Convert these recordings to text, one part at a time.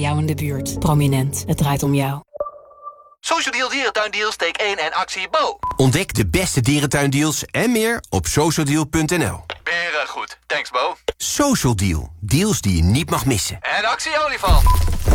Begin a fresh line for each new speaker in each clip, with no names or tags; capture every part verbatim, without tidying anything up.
jou in de buurt. Prominent, het draait om jou.
Social Deal Dierentuindeals, take één en actie Bo.
Ontdek de beste dierentuindeals en meer op socialdeal punt n l.
Beren goed, thanks Bo.
Social Deal, deals die je niet mag missen.
En actie olifant.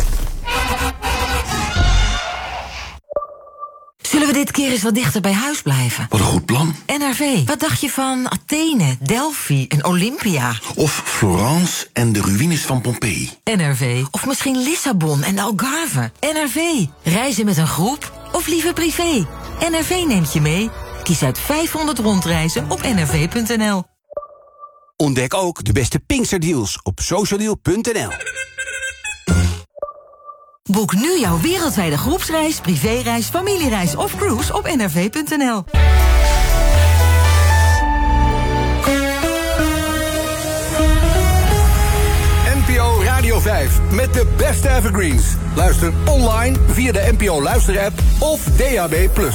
Zullen we dit keer eens wat dichter bij huis blijven?
Wat een goed plan.
N R V, wat dacht je van Athene, Delphi en Olympia?
Of Florence en de ruïnes van Pompeii.
N R V, of misschien Lissabon en de Algarve. N R V, reizen met een groep of liever privé? N R V neemt je mee. Kies uit vijfhonderd rondreizen op n r v punt n l.
Ontdek ook de beste Pinksterdeals op socialdeal punt n l.
Boek nu jouw wereldwijde groepsreis, privéreis, familiereis of cruise op n r v punt n l.
N P O Radio vijf met de beste evergreens. Luister online via de N P O Luister-app of D A B plus.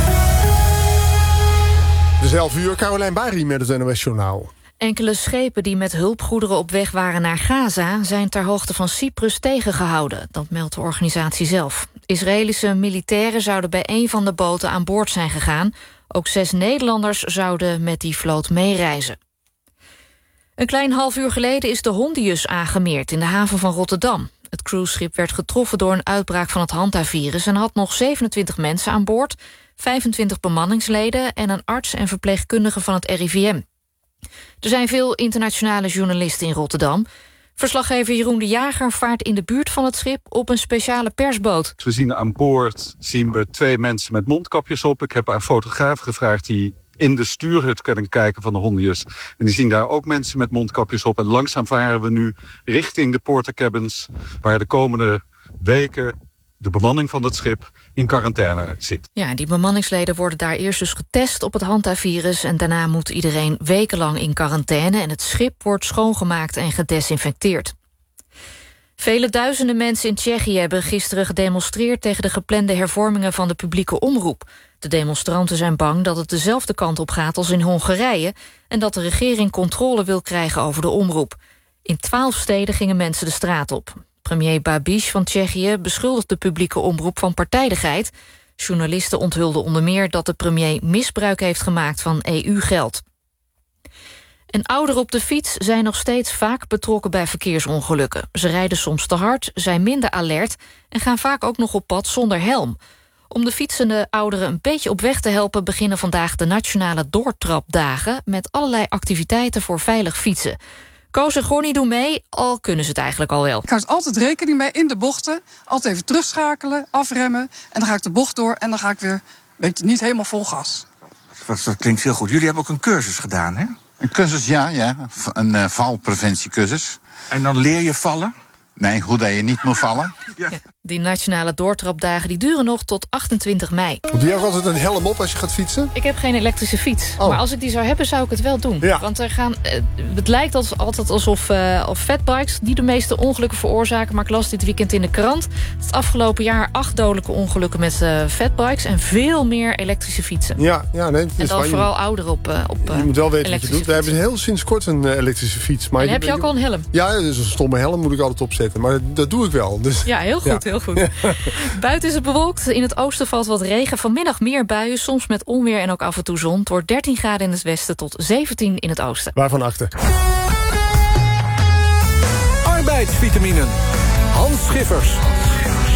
Dezelfde uur, Carolijn Bari met het N O S-journaal.
Enkele schepen die met hulpgoederen op weg waren naar Gaza zijn ter hoogte van Cyprus tegengehouden. Dat meldt de organisatie zelf. Israëlische militairen zouden bij een van de boten aan boord zijn gegaan. Ook zes Nederlanders zouden met die vloot meereizen. Een klein half uur geleden is de Hondius aangemeerd in de haven van Rotterdam. Het cruiseschip werd getroffen door een uitbraak van het hantavirus en had nog zevenentwintig mensen aan boord, vijfentwintig bemanningsleden en een arts en verpleegkundige van het R I V M. Er zijn veel internationale journalisten in Rotterdam. Verslaggever Jeroen de Jager vaart in de buurt van het schip op een speciale persboot.
We zien aan boord zien we twee mensen met mondkapjes op. Ik heb aan fotografen gevraagd die in de stuurhut kunnen kijken van de Hondius. En die zien daar ook mensen met mondkapjes op. En langzaam varen we nu richting de portercabins, waar de komende weken de bemanning van het schip in quarantaine zit.
Ja, die bemanningsleden worden daar eerst dus getest op het hantavirus en daarna moet iedereen wekenlang in quarantaine en het schip wordt schoongemaakt en gedesinfecteerd. Vele duizenden mensen in Tsjechië hebben gisteren gedemonstreerd tegen de geplande hervormingen van de publieke omroep. De demonstranten zijn bang dat het dezelfde kant op gaat als in Hongarije en dat de regering controle wil krijgen over de omroep. In twaalf steden gingen mensen de straat op. Premier Babiš van Tsjechië beschuldigt de publieke omroep van partijdigheid. Journalisten onthulden onder meer dat de premier misbruik heeft gemaakt van E U-geld. En ouderen op de fiets zijn nog steeds vaak betrokken bij verkeersongelukken. Ze rijden soms te hard, zijn minder alert en gaan vaak ook nog op pad zonder helm. Om de fietsende ouderen een beetje op weg te helpen beginnen vandaag de nationale doortrapdagen met allerlei activiteiten voor veilig fietsen. Koos en Gornie doen mee, al kunnen ze het eigenlijk al wel.
Ik houd altijd rekening mee in de bochten. Altijd even terugschakelen, afremmen. En dan ga ik de bocht door en dan ga ik weer, weet je, niet helemaal vol gas.
Dat, dat klinkt heel goed. Jullie hebben ook een cursus gedaan, hè?
Een cursus, ja, ja. Een uh, valpreventiecursus.
En dan leer je vallen?
Nee, hoe dat je niet moet vallen.
Ja. Ja, die nationale doortrapdagen die duren nog tot achtentwintig mei.
Doe je ook altijd een helm op als je gaat fietsen?
Ik heb geen elektrische fiets. Oh. Maar als ik die zou hebben, zou ik het wel doen. Ja. Want er gaan, het lijkt als, altijd alsof uh, of fatbikes die de meeste ongelukken veroorzaken. Maar ik las dit weekend in de krant. Het afgelopen jaar acht dodelijke ongelukken met uh, fatbikes. En veel meer elektrische fietsen.
Ja, ja nee.
En dan vooral je, ouderen op, uh, op uh,
Je moet wel weten wat je doet. We hebben heel sinds kort een uh, elektrische fiets. Maar
en heb je ook al een helm?
Ja, dus een stomme helm moet ik altijd opzetten. Maar dat doe ik wel. Dus.
Ja, heel goed, ja. heel goed. Ja. Buiten is het bewolkt. In het oosten valt wat regen. Vanmiddag meer buien, soms met onweer en ook af en toe zon. Het wordt dertien graden in het westen tot zeventien in het oosten.
Waarvan achter?
Arbeidsvitaminen. Hans Schiffers.